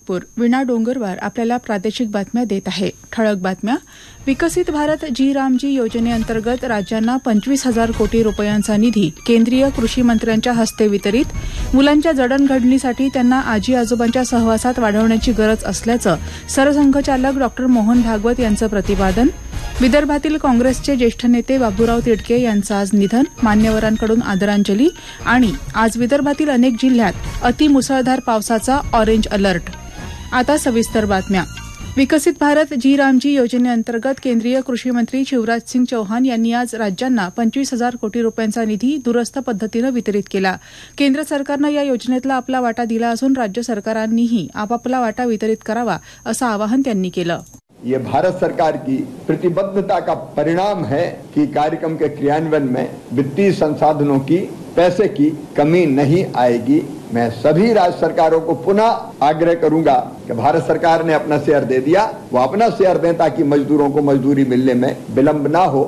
नागपूर विना डोंगरवार आपल्याला प्रादेशिक बातम्या देत आहे. ठळक बातम्या. विकसित भारत जी रामजी योजनेअंतर्गत राज्यांना 25,000 कोटी रुपयांचा निधी केंद्रीय कृषी मंत्र्यांच्या हस्ते वितरित. मुलांच्या जडणघडणीसाठी त्यांना आजी आजोबांच्या सहवासात वाढवण्याची गरज असल्याचं सरसंघचालक डॉ मोहन भागवत यांचं प्रतिपादन. विदर्भातील काँग्रेसचे ज्येष्ठ नेते बाबूराव तिडके यांचं आज निधन. मान्यवरांकडून आदरांजली. आणि आज विदर्भातील अनेक जिल्ह्यात अतिमुसळधार पावसाचा ऑरेंज अलर्ट. आता सविस्तर बातम्या. विकसित भारत जी रामजी योजनेअंतर्गत केंद्रीय कृषी मंत्री शिवराज सिंग चौहान यांनी आज राज्यांना 25,000 कोटी रुपयांचा निधी दूरस्थ पद्धतीनं वितरित केला. केंद्र सरकारनं या योजनेतला आपला वाटा दिला असून राज्य सरकारांनीही आपापला वाटा वितरित करावा असं आवाहन त्यांनी केलं. ये भारत सरकार की प्रतिबद्धता का परिणाम है कि कार्यक्रम के क्रियान्वयन में वित्तीय संसाधनों की पैसे की कमी नहीं आएगी. मैं सभी राज्य सरकारों को पुनः आग्रह करूंगा कि भारत सरकार ने अपना शेयर दे दिया, वो अपना शेयर दें ताकि मजदूरों को मजदूरी मिलने में विलंब ना हो.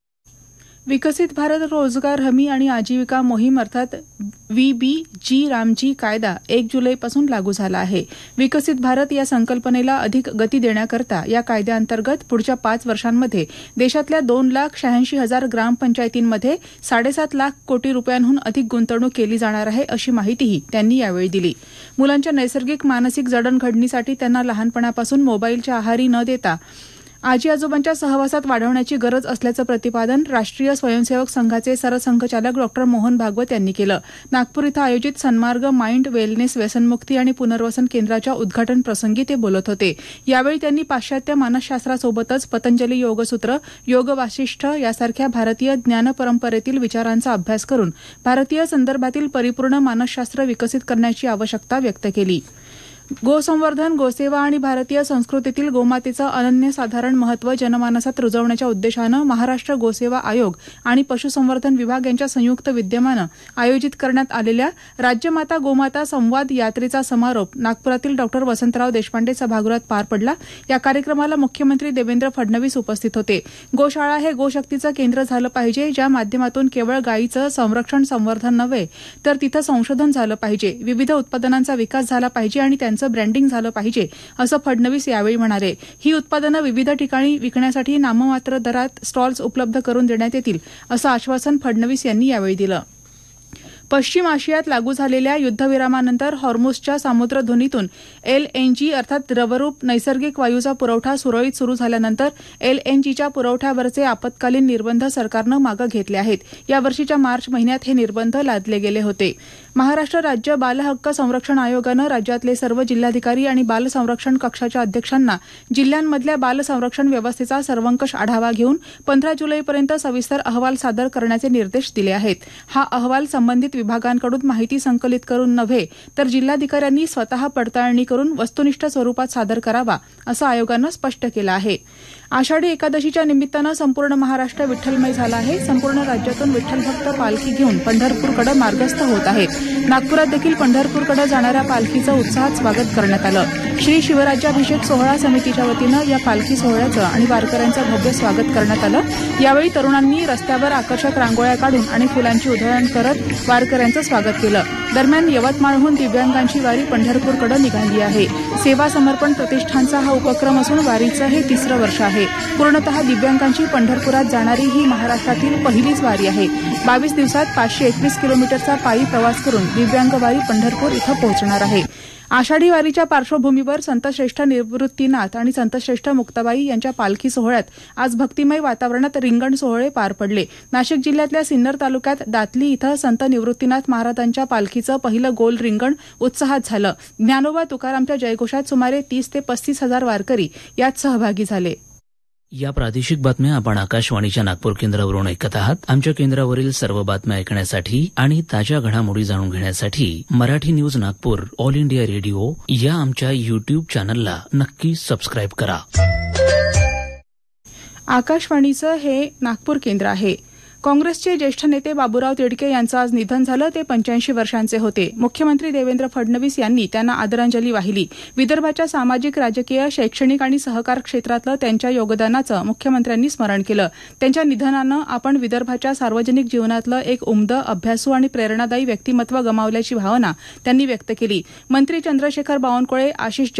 विकसित भारत रोजगार हमी आणि आजीविका मोहीम अर्थात VBG रामजी कायदा 1 जुलैपासून लागू झाला आहे. विकसित भारत या संकल्पनेला अधिक गती देण्याकरता या कायद्याअंतर्गत पुढच्या 5 वर्षांमध्ये देशातल्या 2,86,000 ग्रामपंचायतींमध्ये 7.5 लाख कोटी रुपयांहून अधिक गुंतवणूक केली जाणार आहे अशी माहितीही त्यांनी यावेळी दिली. मुलांच्या नैसर्गिक मानसिक जडणघडणीसाठी त्यांना लहानपणापासून मोबाईलच्या आहारी न देता आजी आजोबांच्या सहवासात वाढवण्याची गरज असल्याचं प्रतिपादन राष्ट्रीय स्वयंसेवक संघाचे सरसंघचालक डॉ मोहन भागवत यांनी केलं. नागपूर इथं आयोजित सन्मार्ग माइंड वेलनेस व्यसनमुक्ती आणि पुनर्वसन केंद्राच्या उद्घाटन प्रसंगी ते बोलत होते. यावेळी त्यांनी पाश्चात्य मानसशास्त्रासोबतच पतंजली योगसूत्र, योग वासिष्ठ यासारख्या भारतीय ज्ञानपरंपरेतील विचारांचा अभ्यास करून भारतीय संदर्भातील परिपूर्ण मानसशास्त्र विकसित करण्याची आवश्यकता व्यक्त केली. गोसंवर्धन, गोसेवा आणि भारतीय संस्कृतीतील गोमातेचं अनन्यसाधारण महत्त्व जनमानसात रुजवण्याच्या उद्देशानं महाराष्ट्र गोसेवा आयोग आणि पशुसंवर्धन विभाग यांच्या संयुक्त विद्यमानं आयोजित करण्यात आलेल्या राज्यमाता गोमाता संवाद यात्रेचा समारोप नागपुरातील डॉ वसंतराव देशपांडे सभागृहात पार पडला. या कार्यक्रमाला मुख्यमंत्री देवेंद्र फडणवीस उपस्थित होते. गोशाळा हे गोशक्तीचं केंद्र झालं पाहिजे, ज्या माध्यमातून केवळ गायीचं संरक्षण संवर्धन नव्हे तर तिथं संशोधन झालं पाहिजे, विविध उत्पादनांचा विकास झाला पाहिजे आणि त्यांचं ब्रँडिंग झालं पाहिजे असं फडणवीस यावेळी म्हणाले. ही उत्पादनं विविध ठिकाणी विकण्यासाठी नाममात्र दरात स्टॉल्स उपलब्ध करून देण्यात येतील असं आश्वासन फडणवीस यांनी यावेळी दिलं. पश्चिम आशियात लागू झालेल्या युद्धविरामानंतर हॉर्मुझच्या सामुद्रधुनीतून LNG अर्थात द्रवरूप नैसर्गिक वायूचा पुरवठा सुरळीत सुरू झाल्यानंतर LNGच्या पुरवठ्यावरचे आपत्कालीन निर्बंध सरकारनं मागे घेतले आहेत. या वर्षीच्या मार्च महिन्यात हे निर्बंध लादले गेले होते. महाराष्ट्र राज्य बाल हक्क संरक्षण आयोगानं राज्यातले सर्व जिल्हाधिकारी आणि बाल संरक्षण कक्षाच्या अध्यक्षांना जिल्ह्यांमधल्या बाल संरक्षण व्यवस्थेचा सर्वंकष आढावा घेऊन 15 जुलैपर्यंत सविस्तर अहवाल सादर करण्याचे निर्देश दिले आहेत. हा अहवाल संबंधित विभागांकडून माहिती संकलित करून नव्हे तर जिल्हाधिकाऱ्यांनी स्वतः पडताळणी करून वस्तुनिष्ठ स्वरूपात सादर करावा असं आयोगानं स्पष्ट केलं आहे. आषाढी एकादशीच्या निमित्तानं संपूर्ण महाराष्ट्र विठ्ठलमय झाला आहे. संपूर्ण राज्यातून विठ्ठल भक्त पालखी घेऊन पंढरपूरकडे मार्गस्थ होत आहेत. नागपुरात देखील पंढरपूरकडे जाणाऱ्या पालखीचं उत्साहात स्वागत करण्यात आलं. श्री शिवराज्याभिषेक सोहळा समितीच्या वतीनं या पालखी सोहळ्याचं आणि वारकऱ्यांचं भव्य स्वागत करण्यात आलं. यावेळी तरुणांनी रस्त्यावर आकर्षक रांगोळ्या काढून आणि फुलांची उधळण करत वारकऱ्यांचं स्वागत केलं. दरम्यान यवतमाळहून दिव्यांगांची वारी पंढरपूरकडे निघाली आहे. सेवा समर्पण प्रतिष्ठानचा हा उपक्रम असून वारीचं हे 3रं वर्ष आहे. पूर्णतः दिव्यांगांची पंढरपुरात जाणारी ही महाराष्ट्रातील पहिलीच वारी आहे. 22 दिवसात 521 किलोमीटरचा पायी प्रवास करून दिव्यांग वारी पंढरपूर इथं पोहोचणार आहे. आषाढी वारीच्या पार्श्वभूमीवर संतश्रेष्ठ निवृत्तीनाथ आणि संतश्रेष्ठ मुक्ताबाई यांच्या पालखी सोहळ्यात आज भक्तिमय वातावरणात रिंगण सोहळे पार पडले. नाशिक जिल्ह्यातल्या सिन्नर तालुक्यात दातली इथं संत निवृत्तीनाथ महाराजांच्या पालखीचं पहिलं गोल रिंगण उत्साहात झालं. ज्ञानोबा तुकारामच्या जयघोषात सुमारे 30 ते 35,000 वारकरी यात सहभागी झाले. या प्रादेशिक बातम्या आपण आकाशवाणीच्या नागपूर केंद्रावरून ऐकत आहात. आमच्या केंद्रावरील सर्व बातम्या ऐकण्यासाठी आणि ताज्या घडामोडी जाणून घेण्यासाठी Marathi news Nagpur all India radio या आमच्या युट्यूब चॅनलला नक्की सबस्क्राईब करा. आकाशवाणीचं हे नागपूर केंद्र आहे. काँग्रेसचे ज्येष्ठ नेते बाबूराव तिडके यांचं आज निधन झालं. ते 85 वर्षांचे होते. मुख्यमंत्री देवेंद्र फडणवीस यांनी त्यांना आदरांजली वाहिली. विदर्भाच्या सामाजिक, राजकीय, शैक्षणिक आणि सहकार क्षेत्रातलं त्यांच्या योगदानाचं मुख्यमंत्र्यांनी स्मरण केलं. त्यांच्या निधनानं आपण विदर्भाच्या सार्वजनिक जीवनातलं एक उमदं, अभ्यासू आणि प्रेरणादायी व्यक्तिमत्व गमावल्याची भावना त्यांनी व्यक्त केली. मंत्री चंद्रशेखर बावनकुळे, आशिष